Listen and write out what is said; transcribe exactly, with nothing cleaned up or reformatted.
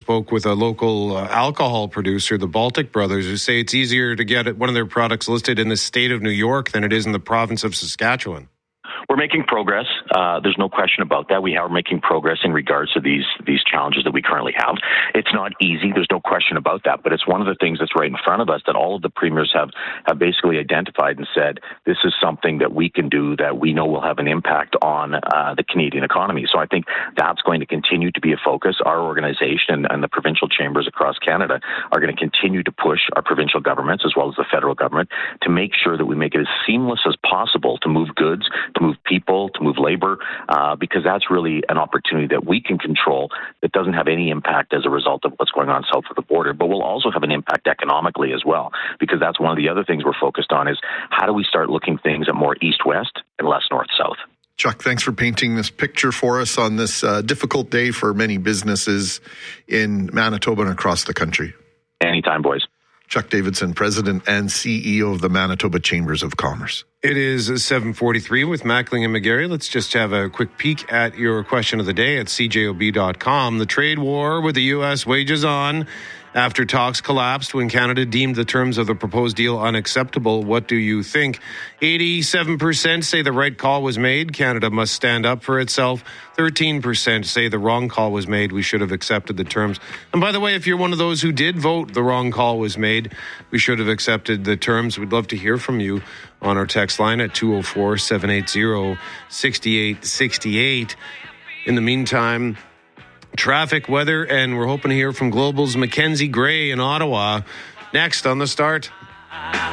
spoke with a local uh, alcohol producer, the Baltic Brothers, who say it's easier to get one of their products listed in the state of New York than it is in the province of Saskatchewan. We're making progress. Uh, there's no question about that. We are making progress in regards to these these challenges that we currently have. It's not easy. There's no question about that. But it's one of the things that's right in front of us that all of the premiers have, have basically identified and said, this is something that we can do that we know will have an impact on uh, the Canadian economy. So I think that's going to continue to be a focus. Our organization and, and the provincial chambers across Canada are going to continue to push our provincial governments as well as the federal government to make sure that we make it as seamless as possible to move goods, to move people, to move labor, uh, because that's really an opportunity that we can control that doesn't have any impact as a result of what's going on south of the border, but will also have an impact economically as well, because that's one of the other things we're focused on is how do we start looking things at more east-west and less north-south. Chuck, thanks for painting this picture for us on this uh, difficult day for many businesses in Manitoba and across the country. Anytime, boys. Chuck Davidson, President and C E O of the Manitoba Chambers of Commerce. It is seven forty-three with Mackling and McGarry. Let's just have a quick peek at your question of the day at C J O B dot com. The trade war with the U S wages on after talks collapsed when Canada deemed the terms of the proposed deal unacceptable. What do you think? eighty-seven percent say the right call was made. Canada must stand up for itself. thirteen percent say the wrong call was made. We should have accepted the terms. And by the way, if you're one of those who did vote the wrong call was made, we should have accepted the terms. We'd love to hear from you on our text line at two oh four, seven eight zero, six eight six eight. In the meantime, traffic, weather, and we're hoping to hear from Global's Mackenzie Gray in Ottawa next on The Start.